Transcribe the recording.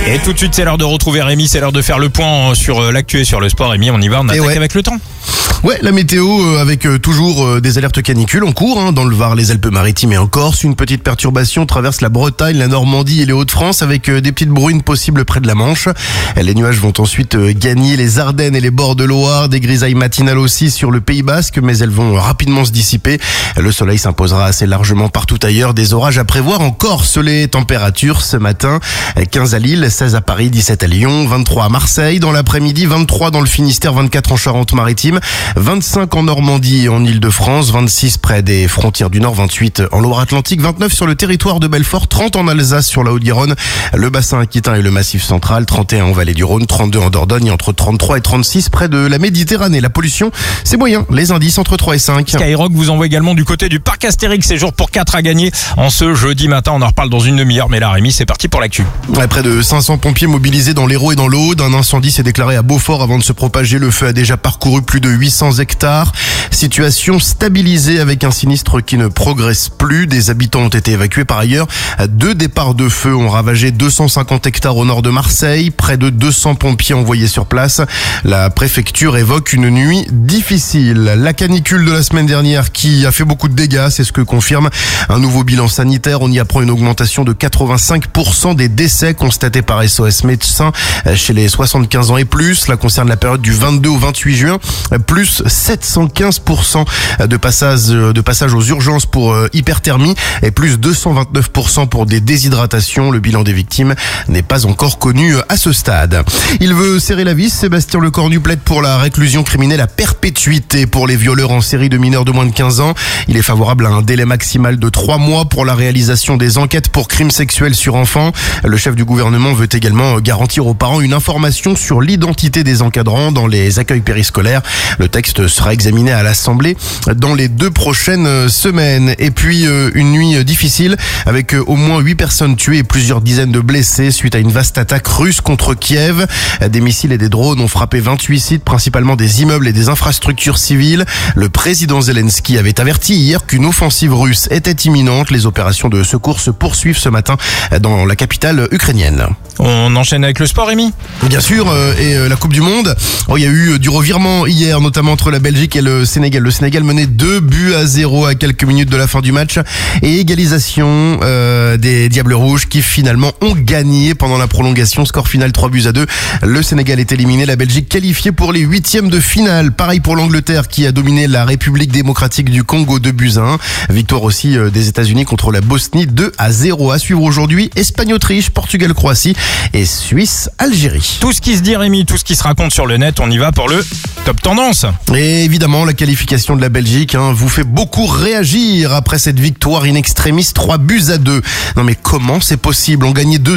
Et tout de suite, c'est l'heure de retrouver Rémi, c'est l'heure de faire le point sur l'actu et sur le sport. Rémi, on y va, on attaque avec le temps. Ouais, la météo avec toujours des alertes canicules en cours dans le Var, les Alpes-Maritimes et en Corse. Une petite perturbation traverse la Bretagne, la Normandie et les Hauts-de-France avec des petites bruines possibles près de la Manche. Les nuages vont ensuite gagner les Ardennes et les bords de Loire. Des grisailles matinales aussi sur le Pays Basque, mais elles vont rapidement se dissiper. Le soleil s'imposera assez largement partout ailleurs. Des orages à prévoir en Corse. Les températures ce matin, 15 à Lille, 16 à Paris, 17 à Lyon, 23 à Marseille. Dans l'après-midi, 23 dans le Finistère, 24 en Charente-Maritime, 25 en Normandie et en Île-de-France, 26 près des frontières du Nord, 28 en Loire-Atlantique, 29 sur le territoire de Belfort, 30 en Alsace sur la Haute-Garonne, le bassin aquitain et le massif central, 31 en vallée du Rhône, 32 en Dordogne et entre 33 et 36 près de la Méditerranée. La pollution, c'est moyen, les indices entre 3 et 5. Skyrock vous envoie également du côté du parc Astérix, séjour pour 4 à gagner en ce jeudi matin. On en reparle dans une demi-heure, mais là Rémi, c'est parti pour l'actu. Près de 500 pompiers mobilisés dans l'Hérault et dans l'Aude. Un incendie s'est déclaré à Beaufort avant de se propager. Le feu a déjà parcouru plus de 800 hectares. Situation stabilisée avec un sinistre qui ne progresse plus. Des habitants ont été évacués par ailleurs. 2 départs de feu ont ravagé 250 hectares au nord de Marseille. Près de 200 pompiers envoyés sur place. La préfecture évoque une nuit difficile. La canicule de la semaine dernière qui a fait beaucoup de dégâts, c'est ce que confirme un nouveau bilan sanitaire. On y apprend une augmentation de 85% des décès constatés par SOS Médecins chez les 75 ans et plus. Cela concerne la période du 22 au 28 juin. Plus 715% de passage aux urgences pour hyperthermie et plus 229% pour des déshydratations. Le bilan des victimes n'est pas encore connu à ce stade. Il veut serrer la vis. Sébastien Lecornu plaide pour la réclusion criminelle à perpétuité pour les violeurs en série de mineurs de moins de 15 ans. Il est favorable à un délai maximal de 3 mois pour la réalisation des enquêtes pour crimes sexuels sur enfants. Le chef du gouvernement veut également garantir aux parents une information sur l'identité des encadrants dans les accueils périscolaires. Le texte sera examiné à l'Assemblée dans les 2 prochaines semaines. Et puis une nuit difficile avec au moins 8 personnes tuées et plusieurs dizaines de blessés suite à une vaste attaque russe contre Kiev. Des missiles et des drones ont frappé 28 sites, principalement des immeubles et des infrastructures civiles. Le président Zelensky avait averti hier qu'une offensive russe était imminente. Les opérations de secours se poursuivent ce matin dans la capitale ukrainienne. On enchaîne avec le sport, Rémi. Bien sûr, et la Coupe du Monde. Il y a eu du revirement hier, notamment entre la Belgique et le Sénégal. Le Sénégal menait 2-0 à quelques minutes de la fin du match. Et égalisation des Diables Rouges qui finalement ont gagné pendant la prolongation. Score final 3-2. Le Sénégal est éliminé, la Belgique qualifiée pour les 8e de finale. Pareil pour l'Angleterre qui a dominé la République démocratique du Congo 2-1. Victoire aussi des États-Unis contre la Bosnie 2-0. À suivre aujourd'hui, Espagne-Autriche, Portugal-Croatie et Suisse-Algérie. Tout ce qui se dit, Rémi, tout ce qui se raconte sur le net, on y va pour le Top Tendance. Et évidemment, la qualification de la Belgique vous fait beaucoup réagir après cette victoire in extremis 3-2. Non mais comment c'est possible? On gagnait 2